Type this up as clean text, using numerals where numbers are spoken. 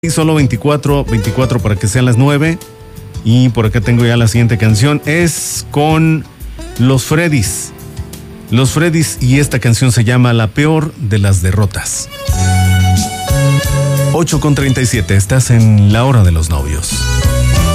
Y solo 24 para que sean las 9. Y por acá tengo ya la siguiente canción. Es con Los Freddys. Los Freddys, y esta canción se llama La Peor de las Derrotas. 8:37, estás en La Hora de los Novios.